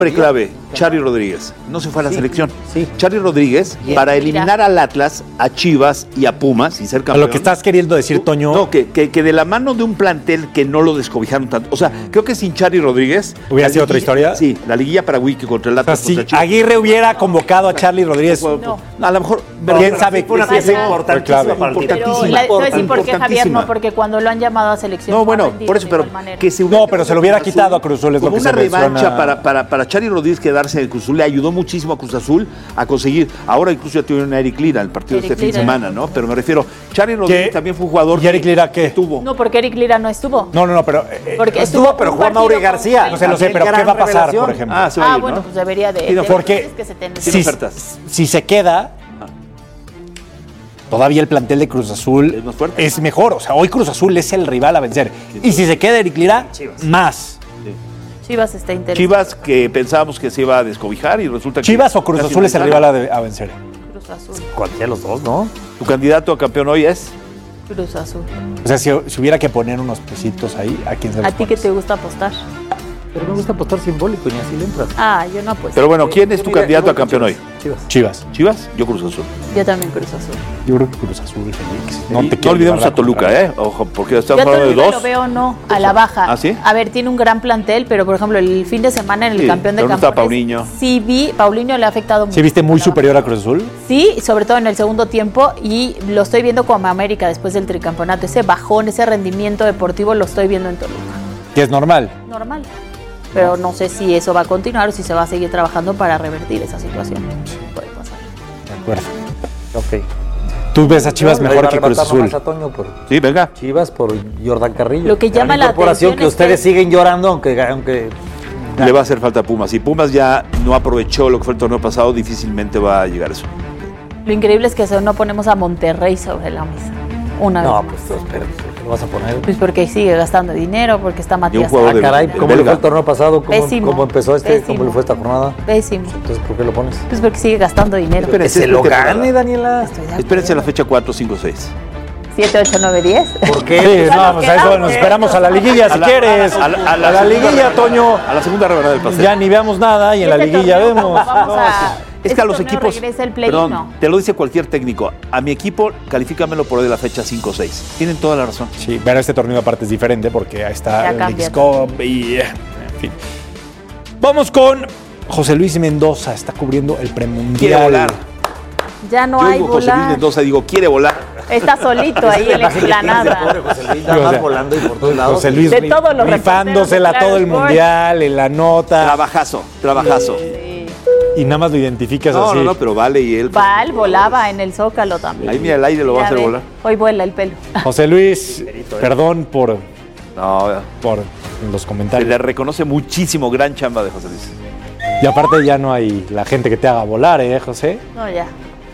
Clave, Charly Rodríguez. No se fue a la selección. Sí. Charly Rodríguez, para eliminar al Atlas, a Chivas y a Pumas y ser campeón. A lo que estás queriendo decir, Toño. No, que de la mano de un plantel que no lo descobijaron tanto. O sea, creo que sin Charly Rodríguez. ¿Hubiera sido otra historia? Sí, la liguilla para Wiki contra el O sea, Atlas. si contra Chivas. Aguirre hubiera convocado a Charly Rodríguez. No, a lo mejor. ¿Quién sabe? Fue una pieza importantísima para el Pero título. te Te voy a decir por qué, Javier, importantísima. no, porque cuando lo han llamado a selección. No, ha bueno, rendido por eso, de pero igual manera. que se No, pero se lo hubiera quitado a Cruz Azul, es lo como que se una revancha menciona. para Charly Rodríguez quedarse en el Cruz Azul. Le ayudó muchísimo a Cruz Azul a conseguir. Ahora incluso ya tuvieron a Eric Lira el partido Eric este fin de Lira. semana, ¿no? Pero me refiero, Charly Rodríguez ¿Qué? también fue un jugador. ¿Y Eric Lira qué? Tuvo. No, porque Eric Lira no estuvo. No, pero. Porque Estuvo, pero un jugó a partido Mauri con García. No sé, lo sé, pero ¿qué va a pasar, por ejemplo? Ah, se va a ir, bueno, ¿no? pues debería de. Sí, no, porque es que se tiene- Tiene ofertas. si se queda, todavía el plantel de Cruz Azul Es más fuerte. es mejor. O sea, hoy Cruz Azul es el rival a vencer. Y si se queda Eric Lira, más. Chivas está interesante. Chivas, que pensábamos que se iba a descobijar y resulta que. ¿Chivas o Cruz casi Azul no es el gana. rival a vencer? Cruz Azul. Cualquiera de los dos, ¿no? Tu candidato a campeón hoy es. Cruz Azul. O sea, si hubiera que poner unos pesitos ahí, ¿a quién se los ¿A ti qué pones? te gusta apostar? Pero me gusta apostar simbólico, ni así le entras. Ah, yo no apuesto. Pero bueno, ¿quién es tu Mira, candidato yo a voy con campeón hoy? Chivas. Chivas. ¿Chivas? Yo Cruz Azul. Yo también Cruz Azul. Yo creo que Cruz Azul, Félix. No, quiero olvidemos llevar a Toluca, la ¿eh? Ojo, porque Yo estamos a hablando de Toluca dos. lo veo no a la baja. ¿Ah, sí? A ver, tiene un gran plantel, pero por ejemplo el fin de semana en el Sí, campeón de pero no está campeones. Paulinho. Sí vi, Paulinho le ha afectado mucho. ¿Sí viste muy superior a Cruz Azul? Sí, sobre todo en el segundo tiempo y lo estoy viendo como América después del tricampeonato. Ese bajón, ese rendimiento deportivo lo estoy viendo en Toluca. Que es normal. Normal. Pero no sé si eso va a continuar o si se va a seguir trabajando para revertir esa situación. Puede pasar. De acuerdo. Ok. Tú ves a Chivas Yo mejor voy a que Cruz arrebatar Azul. nomás a Toño por Sí, venga. Chivas, por Jordan Carrillo. Lo que Gran llama la incorporación atención que es ustedes que- siguen llorando, aunque Le va a hacer falta a Pumas. Si Pumas ya no aprovechó lo que fue el torneo pasado, difícilmente va a llegar eso. Lo increíble es que no ponemos a Monterrey sobre la mesa. Una no, vez. pues espera, ¿por qué lo vas a poner? Pues porque sigue gastando dinero, porque está Matías. jugador Ah, de- caray, de ¿cómo le belga. fue el torneo pasado? Pésimo. ¿Cómo empezó Pésimo. ¿Cómo le fue esta jornada? Pésimo. Entonces, ¿por qué lo pones? Pues porque sigue gastando dinero. Espera, Que se lo temporada. gane, Daniela. Estoy de Espérense la acuerdo. fecha 4, 5, 6. 7, 8, 9, 10. ¿Por Sí, qué? Ya no, nos pues a eso quedamos. nos esperamos a la liguilla si quieres. a A la la segunda liguilla, rebanada. Toño. A la segunda rebanada del pastel. Ya ni veamos nada y en la Este liguilla torneo, vemos. vamos a- Es este que a los torneo equipos. regresa el play, Perdón, ¿no? te lo dice cualquier técnico. A mi equipo, califícamelo por hoy de la fecha 5, 6. Tienen toda la razón. Sí, pero este torneo aparte es diferente porque ahí está Ya el cambia. X-Cup y en fin. Vamos con José Luis Mendoza, está cubriendo el premundial. Quiere volar. Ya no Yo hay digo José Luis volar. Mendoza, digo, quiere volar. Está solito ahí en la explanada. José Luis, nada O más sea, volando y por todos lados. José Luis De todos los rifándosela reporteros de todo el Claro Sport. mundial, en la nota. Trabajazo, trabajazo. Sí. Y nada más lo identificas No, así. no, pero vale y él. Val volaba en el Zócalo también. Ahí mira, el aire lo va a Ya hacer ve, volar. Hoy vuela el pelo. José Luis, perdón por No, los se comentarios. le reconoce muchísimo gran chamba de José Luis. Y aparte ya no hay la gente que te haga volar, ¿eh, José? No, ya.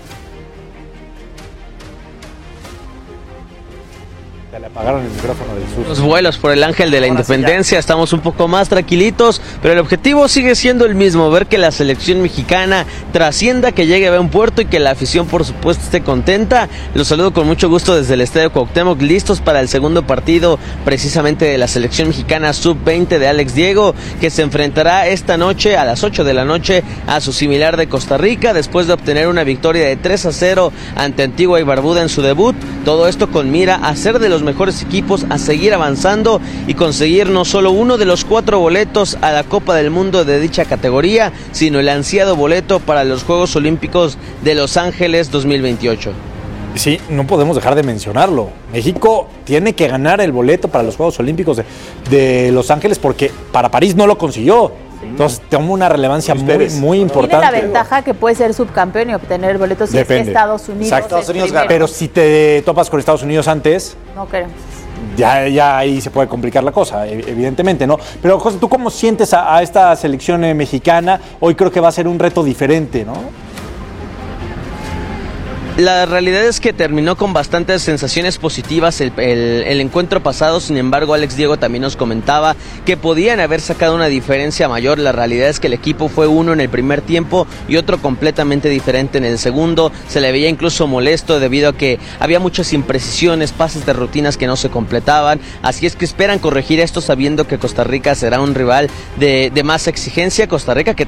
Se le apagaron el micrófono del sur. Los vuelos por el Ángel de la Independencia, estamos un poco más tranquilitos, pero el objetivo sigue siendo el mismo, ver que la selección mexicana trascienda, que llegue a buen puerto y que la afición por supuesto esté contenta. Los saludo con mucho gusto desde el Estadio Cuauhtémoc, listos para el segundo partido precisamente de la selección mexicana sub-20 de Alex Diego, que se enfrentará esta noche a las 8 de la noche a su similar de Costa Rica, después de obtener una victoria de 3-0 ante Antigua y Barbuda en su debut. Todo esto con mira a ser de los mejores equipos, a seguir avanzando y conseguir no solo uno de los 4 boletos a la Copa del Mundo de dicha categoría, sino el ansiado boleto para los Juegos Olímpicos de Los Ángeles 2028. Sí, no podemos dejar de mencionarlo. México tiene que ganar el boleto para los Juegos Olímpicos de Los Ángeles porque para París no lo consiguió. Entonces toma una relevancia muy, muy Tiene la importante. ventaja que puede ser subcampeón y obtener el boleto si es Depende. que Estados Unidos. Exacto. es Estados Unidos primero. Pero si te topas con Estados Unidos antes, No queremos. ya ahí se puede complicar la cosa, evidentemente, ¿no? Pero José, ¿tú cómo sientes a esta selección mexicana? Hoy creo que va a ser un reto diferente, ¿no? La realidad es que terminó con bastantes sensaciones positivas el encuentro pasado. Sin embargo, Alex Diego también nos comentaba que podían haber sacado una diferencia mayor. La realidad es que el equipo fue uno en el primer tiempo y otro completamente diferente en el segundo. Se le veía incluso molesto debido a que había muchas imprecisiones, pases de rutinas que no se completaban. Así es que esperan corregir esto sabiendo que Costa Rica será un rival de más exigencia. Costa Rica que